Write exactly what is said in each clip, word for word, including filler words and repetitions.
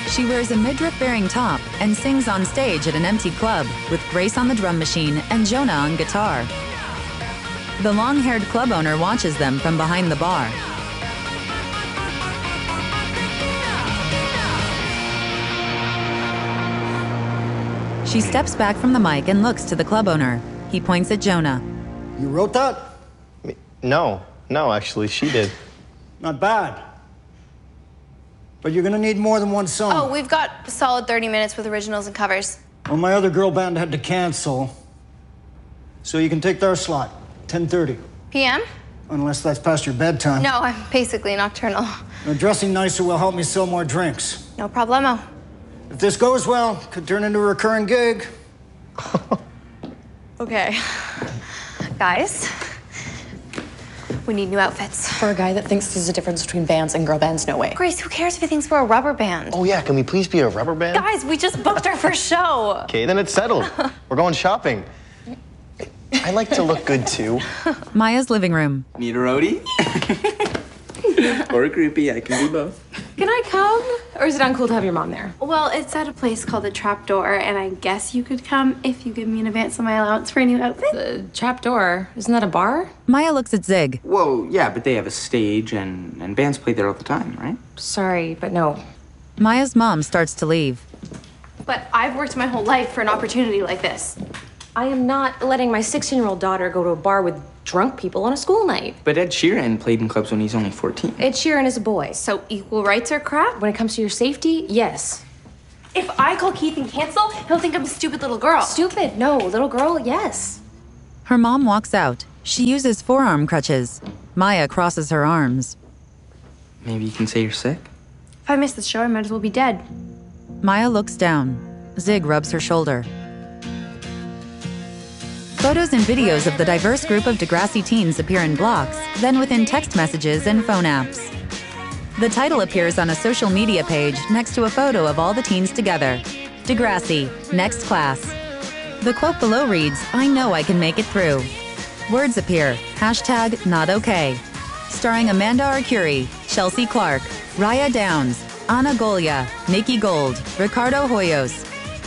She wears a midriff-bearing top and sings on stage at an empty club with Grace on the drum machine and Jonah on guitar. The long-haired club owner watches them from behind the bar. She steps back from the mic and looks to the club owner. He points at Jonah. You wrote that? No, no, actually, she did. Not bad. But you're gonna need more than one song. Oh, we've got a solid thirty minutes with originals and covers. Well, my other girl band had to cancel. So you can take their slot, ten thirty. P M? Unless that's past your bedtime. No, I'm basically nocturnal. Now, dressing nicer will help me sell more drinks. No problemo. If this goes well, could turn into a recurring gig. Okay. Guys, we need new outfits. For a guy that thinks there's a difference between bands and girl bands, no way. Grace, who cares if he thinks we're a rubber band? Oh, yeah, can we please be a rubber band? Guys, we just booked our first show. Okay, then it's settled. We're going shopping. I like to look good, too. Maya's living room. Need a roadie? Or a groupie, I can do both. Can I come? Or is it uncool to have your mom there? Well, it's at a place called the Trapdoor, and I guess you could come if you give me an advance on my allowance for a new outfit. The Trapdoor? Isn't that a bar? Maya looks at Zig. Whoa, yeah, but they have a stage, and, and bands play there all the time, right? Sorry, but no. Maya's mom starts to leave. But I've worked my whole life for an opportunity like this. I am not letting my sixteen-year-old daughter go to a bar with drunk people on a school night. But Ed Sheeran played in clubs when he's only fourteen. Ed Sheeran is a boy. So equal rights are crap? When it comes to your safety, yes. If I call Keith and cancel, he'll think I'm a stupid little girl. Stupid? No. Little girl? Yes. Her mom walks out. She uses forearm crutches. Maya crosses her arms. Maybe you can say you're sick? If I miss the show, I might as well be dead. Maya looks down. Zig rubs her shoulder. Photos and videos of the diverse group of Degrassi teens appear in blocks, then within text messages and phone apps. The title appears on a social media page next to a photo of all the teens together. Degrassi, next class. The quote below reads, "I know I can make it through." Words appear, hashtag not okay. Starring Amanda Arcuri, Chelsea Clark, Raya Downs, Ana Golia, Nikki Gold, Ricardo Hoyos.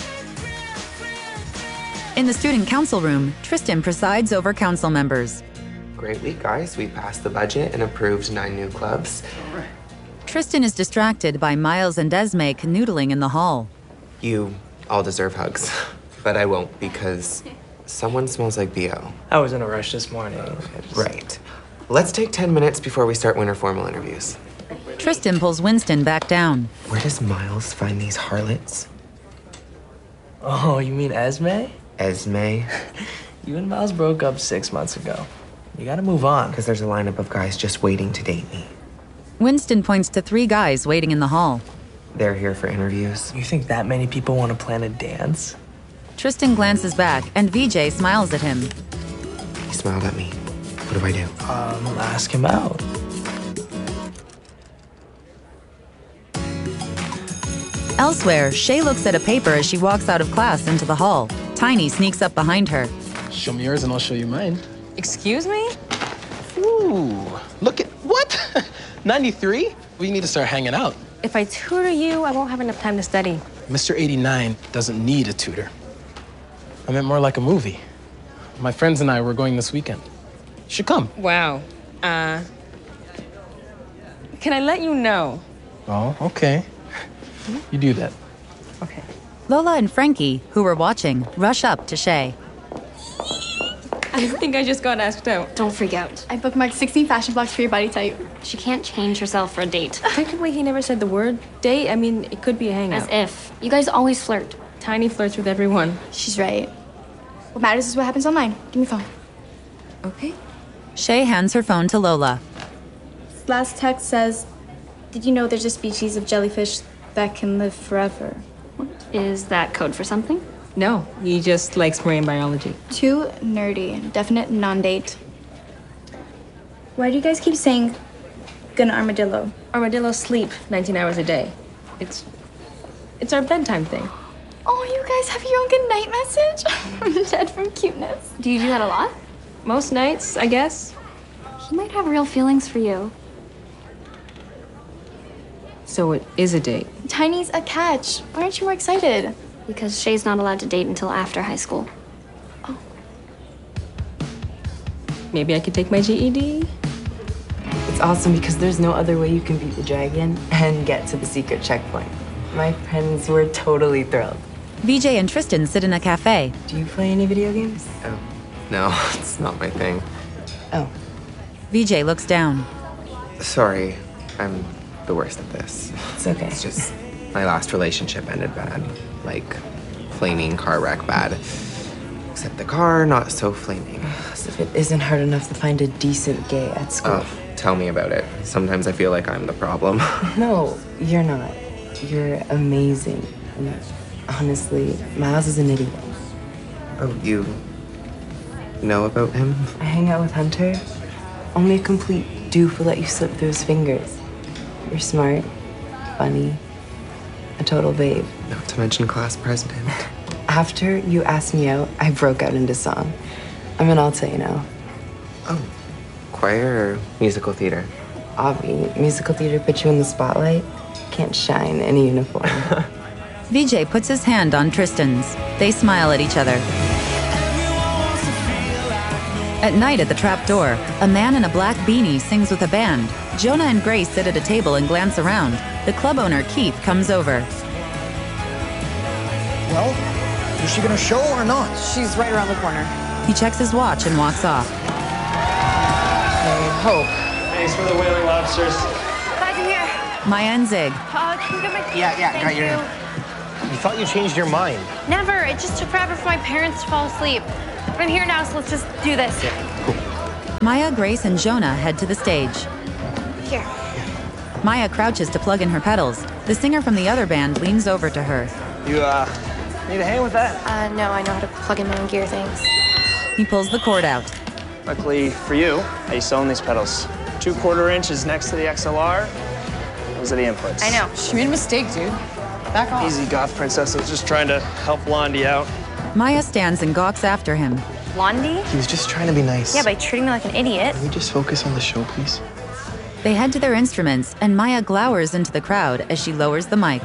In the student council room, Tristan presides over council members. Great week, guys. We passed the budget and approved nine new clubs. Tristan is distracted by Miles and Esme canoodling in the hall. You all deserve hugs, but I won't because someone smells like B O. I was in a rush this morning. Right. Let's take ten minutes before we start winter formal interviews. Tristan pulls Winston back down. Where does Miles find these harlots? Oh, you mean Esme? Esme? You and Miles broke up six months ago. You gotta move on. Because there's a lineup of guys just waiting to date me. Winston points to three guys waiting in the hall. They're here for interviews. You think that many people want to plan a dance? Tristan glances back, and V J smiles at him. He smiled at me. What do I do? Um, ask him out. Elsewhere, Shay looks at a paper as she walks out of class into the hall. Tiny sneaks up behind her. Show me yours and I'll show you mine. Excuse me? Ooh, look at, what? ninety-three? We need to start hanging out. If I tutor you, I won't have enough time to study. Mister eighty-nine doesn't need a tutor. I meant more like a movie. My friends and I were going this weekend. You should come. Wow. Uh, can I let you know? Oh, okay. You do that. Okay. Lola and Frankie, who were watching, rush up to Shay. I think I just got asked out. Don't freak out. I bookmarked sixteen fashion blocks for your body type. She can't change herself for a date. Technically, he never said the word date. I mean, it could be a hangout. As if. You guys always flirt. Tiny flirts with everyone. She's right. What matters is what happens online. Give me phone. Okay. Shay hands her phone to Lola. This last text says, did you know there's a species of jellyfish that can live forever? Is that code for something? No, he just likes marine biology. Too nerdy. Definite non-date. Why do you guys keep saying gonna armadillo? Armadillos sleep nineteen hours a day. It's it's our bedtime thing. Oh, you guys have your own good night message? Dead from cuteness. Do you do that a lot? Most nights, I guess. He might have real feelings for you. So it is a date. Tiny's a catch. Why aren't you more excited? Because Shay's not allowed to date until after high school. Maybe I could take my G E D? It's awesome because there's no other way you can beat the dragon and get to the secret checkpoint. My friends were totally thrilled. V J and Tristan sit in a cafe. Do you play any video games? Oh, no, it's not my thing. Oh. V J looks down. Sorry, I'm the worst at this. It's okay. It's just my last relationship ended bad. Like, flaming car wreck bad. Except the car, not so flaming. As if it isn't hard enough to find a decent gay at school. Oh, tell me about it. Sometimes I feel like I'm the problem. No, you're not. You're amazing. And honestly, Miles is an idiot. Oh, you know about him? I hang out with Hunter. Only a complete doof will let you slip through his fingers. You're smart, funny, a total babe. Not to mention class president. After you asked me out, I broke out into song. I'm an alto, you know. Oh, choir or musical theater? Obvi, musical theater put you in the spotlight. Can't shine in a uniform. V J puts his hand on Tristan's. They smile at each other. At night at the trap door, a man in a black beanie sings with a band. Jonah and Grace sit at a table and glance around. The club owner, Keith, comes over. Well, is she gonna show or not? She's right around the corner. He checks his watch and walks off. I hope. Thanks for the whaling lobsters. Back in here. Maya and Zig. Uh, can you get my... Yeah, yeah, Thank got your... you. You thought you changed your mind. Never. It just took forever for my parents to fall asleep. I'm here now, so let's just do this. Maya, Grace, and Jonah head to the stage. Here. Maya crouches to plug in her pedals. The singer from the other band leans over to her. You, uh, need a hand with that? Uh, no, I know how to plug in my own gear things. He pulls the cord out. Luckily for you, I used to own these pedals. Two quarter inches next to the X L R. Those are the inputs. I know. She made a mistake, dude. Back off. Easy, goth princess. I was just trying to help Blondie out. Maya stands and gawks after him. Blondie? He was just trying to be nice. Yeah, by treating me like an idiot. Can we just focus on the show, please? They head to their instruments, and Maya glowers into the crowd as she lowers the mic.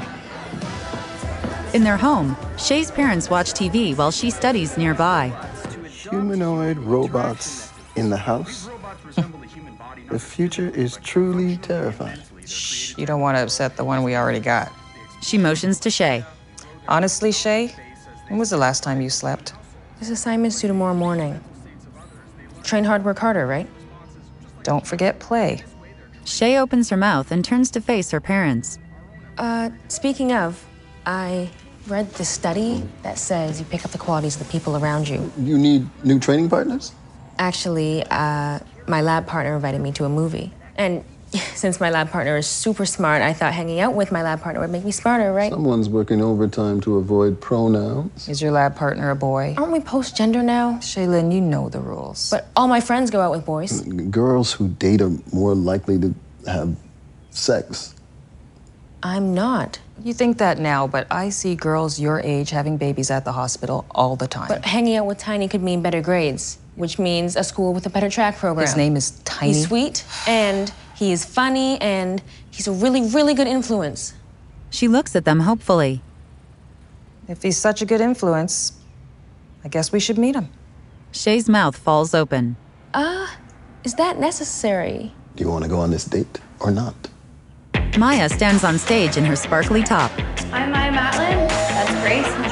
In their home, Shay's parents watch T V while she studies nearby. Humanoid robots in the house? The future is truly terrifying. Shh, you don't want to upset the one we already got. She motions to Shay. Honestly, Shay, when was the last time you slept? This assignment's due tomorrow morning. Train hard, work harder, right? Don't forget play. Shay opens her mouth and turns to face her parents. Uh, speaking of, I read the study that says you pick up the qualities of the people around you. You need new training partners? Actually, uh, my lab partner invited me to a movie. And since my lab partner is super smart, I thought hanging out with my lab partner would make me smarter, right? Someone's working overtime to avoid pronouns. Is your lab partner a boy? Aren't we post-gender now? Shaylin, you know the rules. But all my friends go out with boys. Girls who date are more likely to have sex. I'm not. You think that now, but I see girls your age having babies at the hospital all the time. But hanging out with Tiny could mean better grades, which means a school with a better track program. His name is Tiny? He's sweet, and he is funny, and he's a really, really good influence. She looks at them hopefully. If he's such a good influence, I guess we should meet him. Shay's mouth falls open. Uh, is that necessary? Do you want to go on this date or not? Maya stands on stage in her sparkly top. I'm Maya Matlin. That's Grace and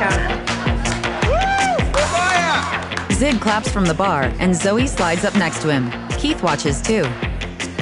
Jonah. Zig claps from the bar, and Zoe slides up next to him. Keith watches too.